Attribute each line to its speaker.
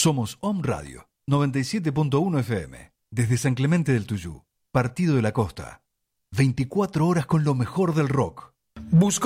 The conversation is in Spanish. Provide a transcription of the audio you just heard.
Speaker 1: Somos Om Radio 97.1 FM, desde San Clemente del Tuyú, Partido de la Costa. 24 horas con lo mejor del rock.
Speaker 2: Busco